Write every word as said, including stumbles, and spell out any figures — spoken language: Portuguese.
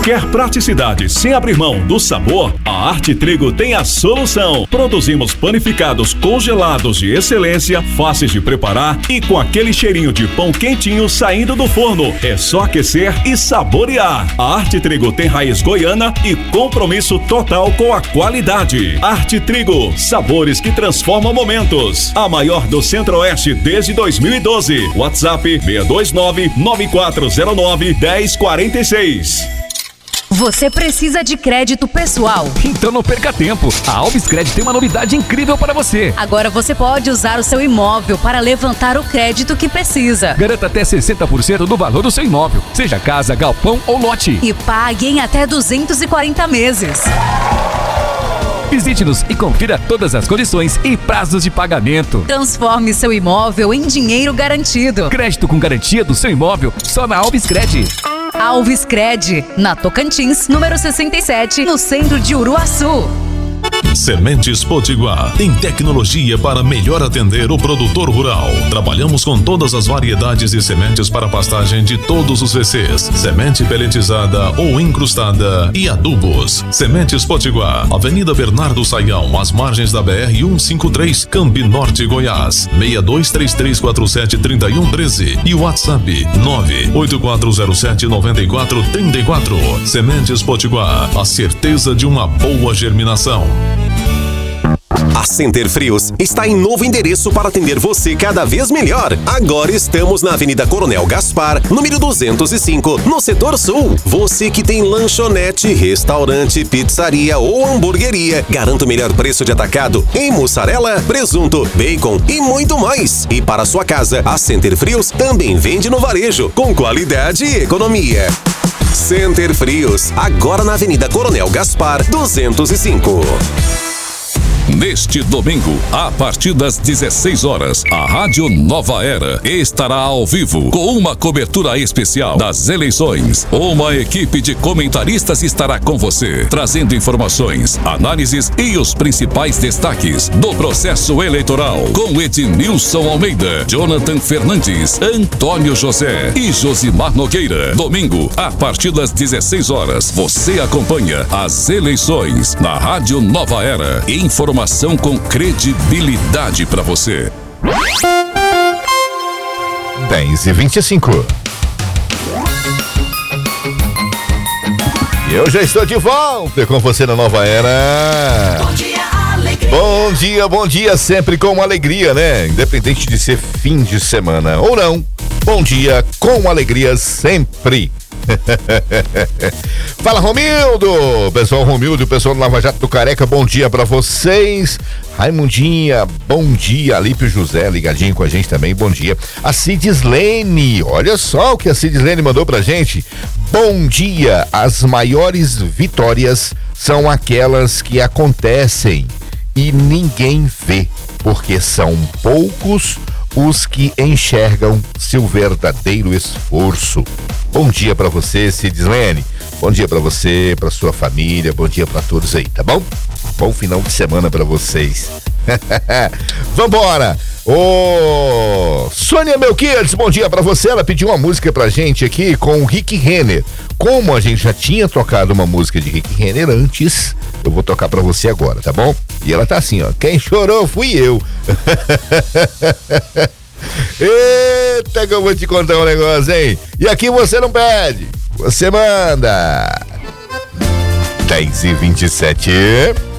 Quer praticidade sem abrir mão do sabor? A Arte Trigo tem a solução. Produzimos panificados congelados de excelência, fáceis de preparar e com aquele cheirinho de pão quentinho saindo do forno. É só aquecer e saborear. A Arte Trigo tem raiz goiana e compromisso total com a qualidade. Arte Trigo, sabores que transformam momentos. A maior do Centro-Oeste desde dois mil e doze. WhatsApp seis dois nove, nove quatro zero nove, um zero quatro seis. Você precisa de crédito pessoal? Então não perca tempo. A Alves Cred tem uma novidade incrível para você. Agora você pode usar o seu imóvel para levantar o crédito que precisa. Garanta até sessenta por cento do valor do seu imóvel, seja casa, galpão ou lote. E pague em até duzentos e quarenta meses. Visite-nos e confira todas as condições e prazos de pagamento. Transforme seu imóvel em dinheiro garantido. Crédito com garantia do seu imóvel só na Alves Cred. Alves Cred, na Tocantins, número sessenta e sete, no centro de Uruaçu. Sementes Potiguar tem tecnologia para melhor atender o produtor rural. Trabalhamos com todas as variedades de sementes para pastagem de todos os V Cs, semente peletizada ou incrustada e adubos. Sementes Potiguar, Avenida Bernardo Saião, às margens da B R cento e cinquenta e três, Campi Norte, Goiás, seis dois três três quatro sete três um um três e WhatsApp nove oito quatro zero sete nove quatro três quatro. Sementes Potiguar, a certeza de uma boa germinação. A Center Frios está em novo endereço para atender você cada vez melhor. Agora estamos na Avenida Coronel Gaspar, número duzentos e cinco, no setor sul. Você que tem lanchonete, restaurante, pizzaria ou hamburgueria, garanta o melhor preço de atacado em mussarela, presunto, bacon e muito mais. E para sua casa, a Center Frios também vende no varejo, com qualidade e economia. Center Frios, agora na Avenida Coronel Gaspar, duzentos e cinco. Neste domingo, a partir das dezesseis horas, a Rádio Nova Era estará ao vivo com uma cobertura especial das eleições. Uma equipe de comentaristas estará com você, trazendo informações, análises e os principais destaques do processo eleitoral, com Ednilson Almeida, Jonathan Fernandes, Antônio José e Josimar Nogueira. Domingo, a partir das dezesseis horas, você acompanha as eleições na Rádio Nova Era. Informação com credibilidade para você. dez e vinte e cinco. E eu já estou de volta com você na Nova Era. Bom dia, alegria. Bom dia, bom dia, sempre com alegria, né? Independente de ser fim de semana ou não. Bom dia com alegria sempre. Fala, Romildo, pessoal Romildo, pessoal do Lava Jato do Careca, bom dia pra vocês. Raimundinha, bom dia. Alípio José, ligadinho com a gente também, bom dia. A Cidislene, olha só o que a Cidislene mandou pra gente. Bom dia, as maiores vitórias são aquelas que acontecem e ninguém vê, porque são poucos os que enxergam seu verdadeiro esforço. Bom dia pra você, Cidislene. Bom dia pra você, pra sua família, bom dia pra todos aí, tá bom? Bom final de semana pra vocês. Vambora! Ô, Sônia Melquiades, bom dia pra você. Ela pediu uma música pra gente aqui com o Rick Renner. Como a gente já tinha tocado uma música de Rick Renner antes, eu vou tocar pra você agora, tá bom? E ela tá assim, ó, quem chorou fui eu. Eita, que eu vou te contar um negócio, hein? E aqui você não pede, você manda. dez e vinte e sete.